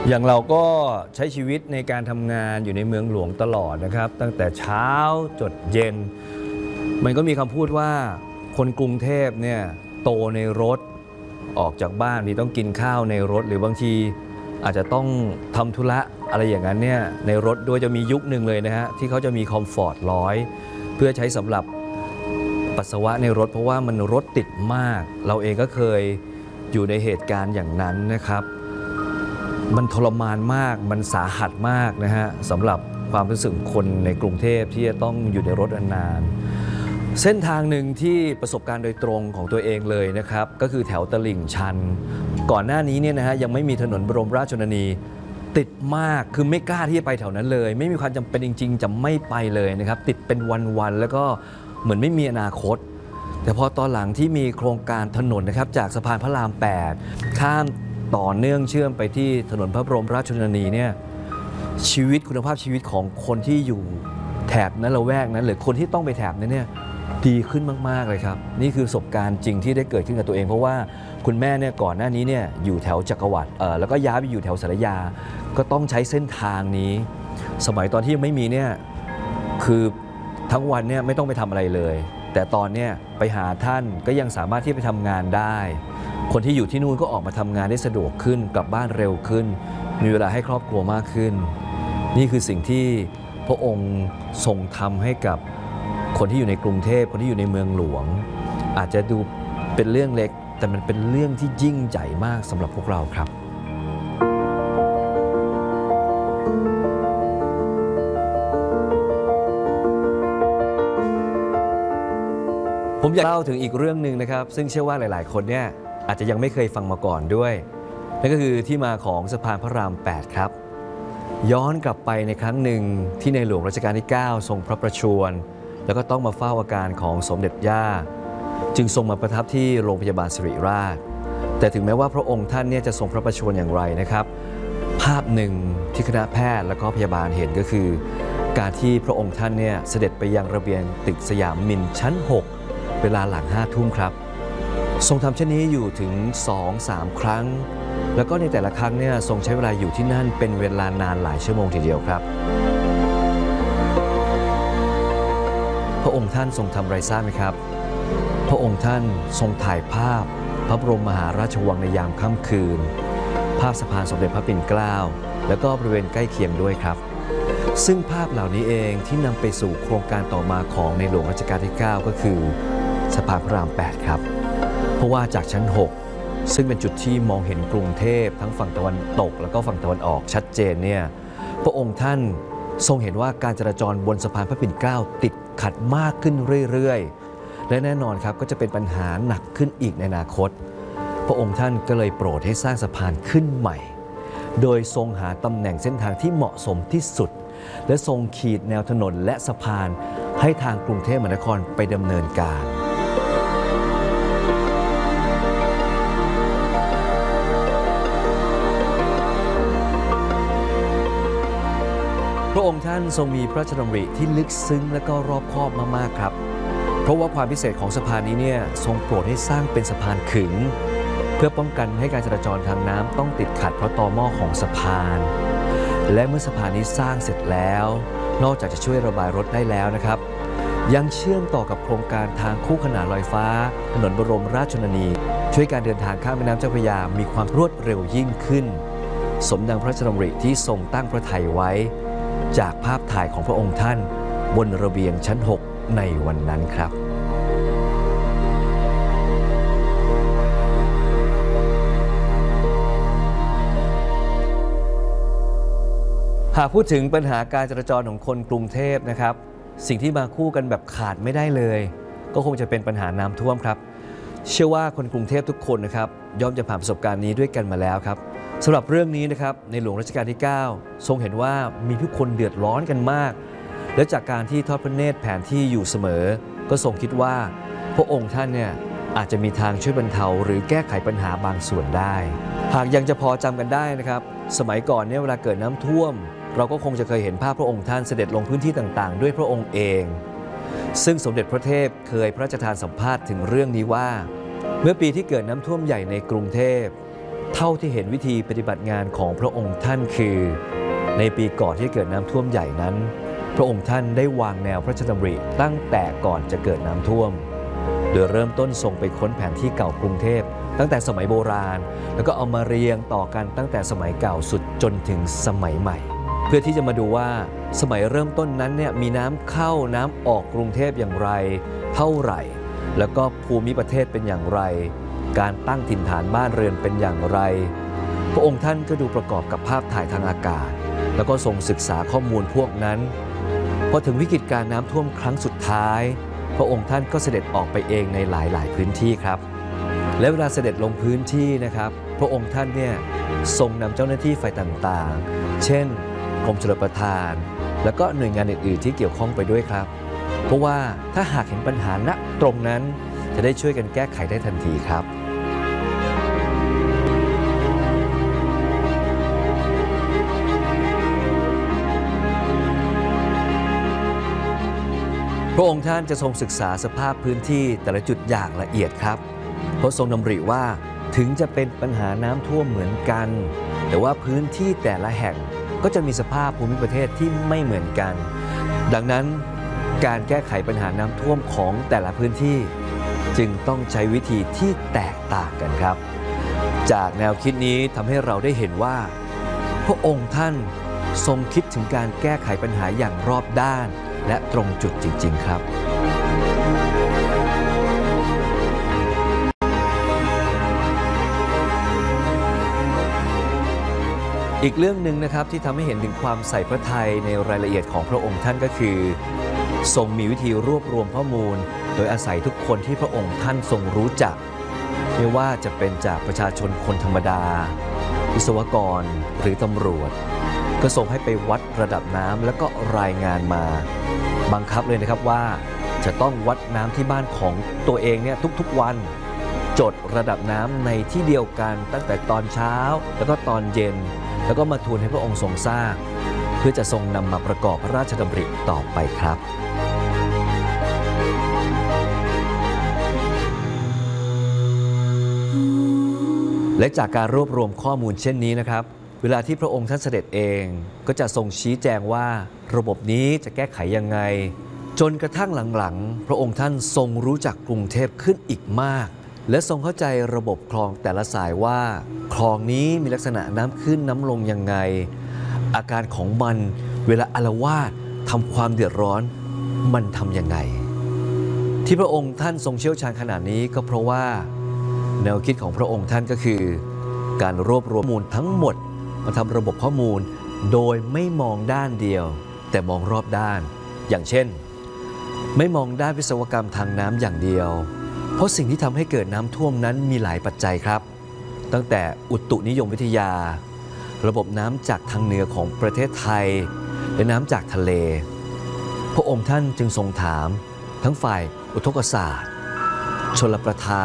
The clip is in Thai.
อย่างเราก็ใช้ชีวิตในการทำงานอยู่ในเมืองหลวงตลอดนะครับตั้งแต่เช้าจดเย็นมันก็มีคำพูดว่าคนกรุงเทพเนี่ยโตในรถออกจากบ้านนี่ต้องกินข้าวในรถหรือบางทีอาจจะต้องทำธุระอะไรอย่างนั้นเนี่ยในรถโดยจะมียุคหนึ่งเลยนะฮะที่เขาจะมีคอมฟอร์ต100เพื่อใช้สำหรับปัสสาวะในรถเพราะว่ามันรถติดมากเราเองก็เคยอยู่ในเหตุการณ์อย่างนั้นนะครับมันทรมานมากมันสาหัสมากนะฮะสำหรับความรู้สึกคนในกรุงเทพที่จะต้องอยู่ในรถนานๆเส้นทางหนึ่งที่ประสบการณ์โดยตรงของตัวเองเลยนะครับก็คือแถวตลิ่งชันก่อนหน้านี้เนี่ยนะฮะยังไม่มีถนนบรมราชชนนีติดมากคือไม่กล้าที่จะไปแถวนั้นเลยไม่มีความจำเป็นจริงๆจะไม่ไปเลยนะครับติดเป็นวันๆแล้วก็เหมือนไม่มีอนาคตแต่พอตอนหลังที่มีโครงการถนนนะครับจากสะพานพระราม 8ข้ามต่อเนื่องเชื่อมไปที่ถนนพระบรมราชชนนีเนี่ยชีวิตคุณภาพชีวิตของคนที่อยู่แถบนั้นละแวกนั้นหรือคนที่ต้องไปแถบนั้นเนี่ยดีขึ้นมากๆเลยครับนี่คือประสบการณ์จริงที่ได้เกิดขึ้นกับตัวเองเพราะว่าคุณแม่เนี่ยก่อนหน้านี้เนี่ยอยู่แถวจักรวรรดิแล้วก็ย้ายไปอยู่แถวสารยาก็ต้องใช้เส้นทางนี้สมัยตอนที่ยังไม่มีเนี่ยคือทั้งวันเนี่ยไม่ต้องไปทำอะไรเลยแต่ตอนเนี่ยไปหาท่านก็ยังสามารถที่ไปทำงานได้คนที่อยู่ที่นู่นก็ออกมาทำงานได้สะดวกขึ้นกลับบ้านเร็วขึ้นมีเวลาให้ครอบครัวมากขึ้นนี่คือสิ่งที่พระองค์ทรงทำให้กับคนที่อยู่ในกรุงเทพคนที่อยู่ในเมืองหลวงอาจจะดูเป็นเรื่องเล็กแต่มันเป็นเรื่องที่ยิ่งใหญ่มากสำหรับพวกเราครับผมอยากเล่าถึงอีกเรื่องหนึ่งนะครับซึ่งเชื่อว่าหลายๆคนเนี่ยอาจจะยังไม่เคยฟังมาก่อนด้วยนั่นก็คือที่มาของสะพานพระราม 8 ครับย้อนกลับไปในครั้งหนึ่งที่ในหลวงรัชกาลที่ 9 ทรงพระประชวรแล้วก็ต้องมาเฝ้าอาการของสมเด็จย่าจึงทรงมาประทับที่โรงพยาบาลสิริราชแต่ถึงแม้ว่าพระองค์ท่านเนี่ยจะทรงพระประชวรอย่างไรนะครับภาพหนึ่งที่คณะแพทย์และก็พยาบาลเห็นก็คือการที่พระองค์ท่านเนี่ยเสด็จไปยังระเบียงตึกสยามมินชั้น 6 เวลาหลัง 5 ทุ่มครับทรงทำเช่นนี้อยู่ถึง 2-3 ครั้งแล้วก็ในแต่ละครั้งเนี่ยทรงใช้เวลาอยู่ที่นั่นเป็นเวลานานหลายชั่วโมงทีเดียวครับพระองค์ท่านทรงทำอะไรทราบไหมครับพระองค์ท่านทรงถ่ายภาพพระบรมมหาราชวังในยามค่ำคืนภาพสะพานสมเด็จพระปิ่นเกล้าแล้วก็บริเวณใกล้เคียงด้วยครับซึ่งภาพเหล่านี้เองที่นำไปสู่โครงการต่อมาของในหลวงรัชกาลที่ 9 ก็คือสะพานพระราม 8 ครับเพราะว่าจากชั้น 6ซึ่งเป็นจุดที่มองเห็นกรุงเทพทั้งฝั่งตะวันตกแล้วก็ฝั่งตะวันออกชัดเจนเนี่ยพระองค์ท่านทรงเห็นว่าการจราจรบนสะพานพระปิ่นเกล้าติดขัดมากขึ้นเรื่อยๆและแน่นอนครับก็จะเป็นปัญหาหนักขึ้นอีกในอนาคตพระองค์ท่านก็เลยโปรดให้สร้างสะพานขึ้นใหม่โดยทรงหาตำแหน่งเส้นทางที่เหมาะสมที่สุดและทรงขีดแนวถนนและสะพานให้ทางกรุงเทพมหานครไปดำเนินการพระองค์ท่านทรงมีพระราชดำริที่ลึกซึ้งและก็รอบคอบมากๆครับเพราะว่าความพิเศษของสะพานนี้เนี่ยทรงโปรดให้สร้างเป็นสะพานขึงเพื่อป้องกันให้การจราจรทางน้ำต้องติดขัดเพราะตอหม้อของสะพานและเมื่อสะพานนี้สร้างเสร็จแล้วนอกจากจะช่วยระบายรถได้แล้วนะครับยังเชื่อมต่อกับโครงการทางคู่ขนานลอยฟ้าถนนบรมราชชนนีช่วยการเดินทางข้ามแม่น้ำเจ้าพระยามีความรวดเร็วยิ่งขึ้นสมดังพระราชดำริที่ทรงตั้งพระทัยไว้จากภาพถ่ายของพระองค์ท่านบนระเบียงชั้น 6 ในวันนั้นครับหากพูดถึงปัญหาการจราจรของคนกรุงเทพนะครับสิ่งที่มาคู่กันแบบขาดไม่ได้เลยก็คงจะเป็นปัญหาน้ำท่วมครับเชื่อว่าคนกรุงเทพทุกคนนะครับย่อมจะผ่านประสบการณ์นี้ด้วยกันมาแล้วครับสำหรับเรื่องนี้นะครับในหลวงรัชกาลที่ 9 ทรงเห็นว่ามีผู้คนเดือดร้อนกันมากและจากการที่ทอดพระเนตรแผนที่อยู่เสมอก็ทรงคิดว่าพระองค์ท่านเนี่ยอาจจะมีทางช่วยบรรเทาหรือแก้ไขปัญหาบางส่วนได้หากยังจะพอจำกันได้นะครับสมัยก่อนเนี่ยเวลาเกิดน้ำท่วมเราก็คงจะเคยเห็นภาพพระองค์ท่านเสด็จลงพื้นที่ต่างๆด้วยพระองค์เองซึ่งสมเด็จพระเทพเคยพระราชทานสัมภาษณ์ถึงเรื่องนี้ว่าเมื่อปีที่เกิดน้ำท่วมใหญ่ในกรุงเทพเท่าที่เห็นวิธีปฏิบัติงานของพระองค์ท่านคือในปีก่อนที่เกิดน้ำท่วมใหญ่นั้นพระองค์ท่านได้วางแนวพระราชดำริตั้งแต่ก่อนจะเกิดน้ำท่วมโดยเริ่มต้นทรงไปค้นแผนที่เก่ากรุงเทพตั้งแต่สมัยโบราณแล้วก็เอามาเรียงต่อกันตั้งแต่สมัยเก่าสุดจนถึงสมัยใหม่เพื่อที่จะมาดูว่าสมัยเริ่มต้นนั้นเนี่ยมีน้ำเข้าน้ำออกกรุงเทพอย่างไรเท่าไหร่แล้วก็ภูมิประเทศเป็นอย่างไรการตั้งถิ่นฐานบ้านเรือนเป็นอย่างไรพระองค์ท่านก็ดูประกอบกับภาพถ่ายทางอากาศแล้วก็ทรงศึกษาข้อมูลพวกนั้นพอถึงวิกฤตการน้ำท่วมครั้งสุดท้ายพระองค์ท่านก็เสด็จออกไปเองในหลายพื้นที่ครับและเวลาเสด็จลงพื้นที่นะครับพระองค์ท่านเนี่ยทรงนำเจ้าหน้าที่ฝ่ายต่างๆเช่นกรมชลประทานแล้วก็หน่วยงานอื่นๆที่เกี่ยวข้องไปด้วยครับเพราะว่าถ้าหากเห็นปัญหาณตรงนั้นจะได้ช่วยกันแก้ไขได้ทันทีครับพระองค์ท่านจะทรงศึกษาสภาพพื้นที่แต่ละจุดอย่างละเอียดครับเพราะทรงดำริว่าถึงจะเป็นปัญหาน้ำท่วมเหมือนกันแต่ว่าพื้นที่แต่ละแห่งก็จะมีสภาพภูมิประเทศที่ไม่เหมือนกันดังนั้นการแก้ไขปัญหาน้ำท่วมของแต่ละพื้นที่จึงต้องใช้วิธีที่แตกต่างกันครับจากแนวคิดนี้ทำให้เราได้เห็นว่าพระองค์ท่านทรงคิดถึงการแก้ไขปัญหาอย่างรอบด้านและตรงจุดจริงๆครับอีกเรื่องหนึ่งนะครับที่ทำให้เห็นถึงความใส่พระทัยในรายละเอียดของพระองค์ท่านก็คือทรงมีวิธีรวบรวมข้อมูลโดยอาศัยทุกคนที่พระองค์ท่านทรงรู้จักไม่ว่าจะเป็นจากประชาชนคนธรรมดาวิศวกรหรือตำรวจก็ทรงให้ไปวัดระดับน้ำแล้วก็รายงานมาบังคับเลยนะครับว่าจะต้องวัดน้ำที่บ้านของตัวเองเนี่ยทุกๆวันจดระดับน้ำในที่เดียวกันตั้งแต่ตอนเช้าแล้วก็ตอนเย็นแล้วก็มาทูลให้พระองค์ทรงทราบเพื่อจะทรงนำมาประกอบพระราชดำริต่อไปครับและจากการรวบรวมข้อมูลเช่นนี้นะครับเวลาที่พระองค์ท่านเสด็จเองก็จะทรงชี้แจงว่าระบบนี้จะแก้ไขยังไงจนกระทั่งหลังๆพระองค์ท่านทรงรู้จักกรุงเทพขึ้นอีกมากและทรงเข้าใจระบบคลองแต่ละสายว่าคลองนี้มีลักษณะน้ำขึ้นน้ำลงยังไงอาการของมันเวลาอาละวาดทำความเดือดร้อนมันทำยังไงที่พระองค์ท่านทรงเชี่ยวชาญขนาดนี้ก็เพราะว่าแนวคิดของพระองค์ท่านก็คือการรวบรวมข้อมูลทั้งหมดมาทำระบบข้อมูลโดยไม่มองด้านเดียวแต่มองรอบด้านอย่างเช่นไม่มองด้านวิศวกรรมทางน้ำอย่างเดียวเพราะสิ่งที่ทำให้เกิดน้ำท่วมนั้นมีหลายปัจจัยครับตั้งแต่อุตุนิยมวิทยาระบบน้ำจากทางเหนือของประเทศไทยและน้ำจากทะเลพระองค์ท่านจึงทรงถามทั้งฝ่ายอุทกศาสตร์ชลประทาน